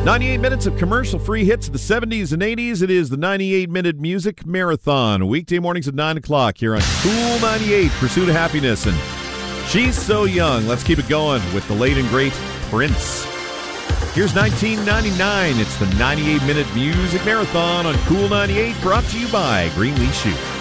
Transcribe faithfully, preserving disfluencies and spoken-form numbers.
ninety-eight minutes of commercial-free hits of the seventies and eighties. It is the ninety-eight minute Music Marathon. Weekday mornings at nine o'clock here on Cool ninety-eight, Pursuit of Happiness. And She's So Young. Let's keep it going with the late and great Prince. Here's nineteen ninety-nine. It's the ninety-eight minute Music Marathon on Cool ninety-eight, brought to you by Greenleaf Shoes.